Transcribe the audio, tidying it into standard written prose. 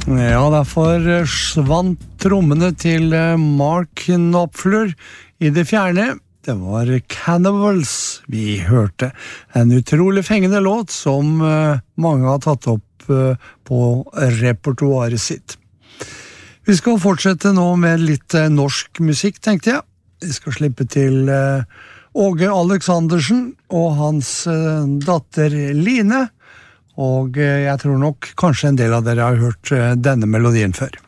Ja, derfor svant trommene til Mark Knopfler i det fjerne. Det var Cannibals vi hørte. En utrolig fengende låt som mange har tatt opp på repertoaret sitt. Vi skal fortsette nå med litt norsk musikk, tenkte jeg. Vi skal slippe til Åge Aleksandersen og hans datter Line. Og jeg tror nok kanskje en del av dere har hørt denne melodien før.